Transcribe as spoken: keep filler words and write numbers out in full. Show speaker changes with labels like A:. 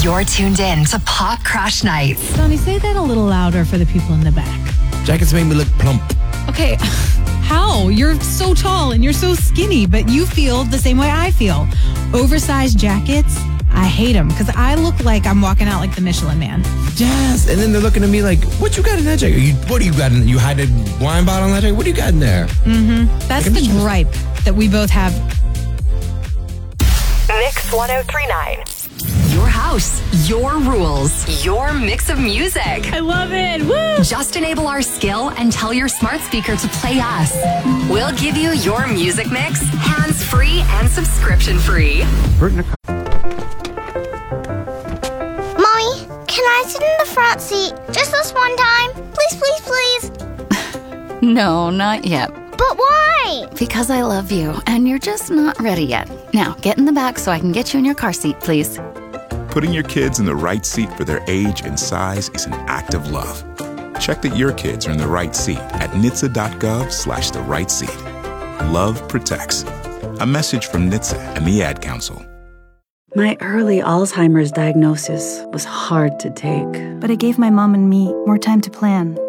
A: You're tuned in to Pop Crush Nights.
B: Sonny, say that a little louder for the people in the back.
C: Jackets make me look plump.
B: Okay, how? You're so tall and you're so skinny, but you feel the same way I feel. Oversized jackets, I hate them because I look like I'm walking out like the Michelin Man.
C: Yes, and then they're looking at me like, what you got in that jacket? You, what do you got in You hide a wine bottle in that jacket? What do you got in there?
B: Mm-hmm. That's
C: like,
B: the
C: just...
B: gripe that we both have.
A: Mix one oh three point nine. Your house, your rules, your mix of music.
B: I love it. Woo!
A: Just enable our skill and tell your smart speaker to play us. We'll give you your music mix, hands-free and subscription-free.
D: Mommy, can I sit in the front seat just this one time? Please, please, please.
E: No, not yet.
D: But why?
E: Because I love you, and you're just not ready yet. Now, get in the back so I can get you in your car seat, please.
F: Putting your kids in the right seat for their age and size is an act of love. Check that your kids are in the right seat at N H T S A dot gov slash the right seat. Love protects. A message from N H T S A and the Ad Council.
G: My early Alzheimer's diagnosis was hard to take.
H: But it gave my mom and me more time to plan.